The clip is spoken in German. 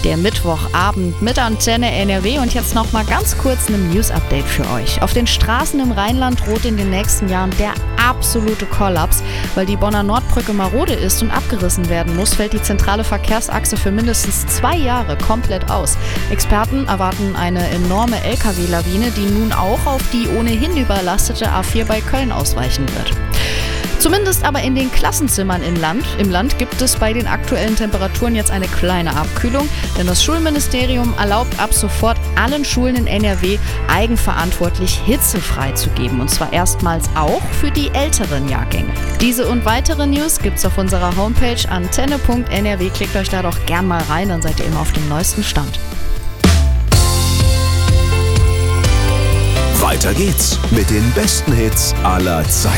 Der Mittwochabend mit Antenne NRW und jetzt noch mal ganz kurz ein News-Update für euch. Auf den Straßen im Rheinland droht in den nächsten Jahren der absolute Kollaps. Weil die Bonner Nordbrücke marode ist und abgerissen werden muss, fällt die zentrale Verkehrsachse für mindestens 2 Jahre komplett aus. Experten erwarten eine enorme LKW-Lawine, die nun auch auf die ohnehin überlastete A4 bei Köln ausweichen wird. Zumindest aber in den Klassenzimmern im Land gibt es bei den aktuellen Temperaturen jetzt eine kleine Abkühlung, denn das Schulministerium erlaubt ab sofort allen Schulen in NRW eigenverantwortlich hitzefrei zu geben, und zwar erstmals auch für die älteren Jahrgänge. Diese und weitere News gibt's auf unserer Homepage antenne.nrw. Klickt euch da doch gern mal rein, dann seid ihr immer auf dem neuesten Stand. Weiter geht's mit den besten Hits aller Zeiten.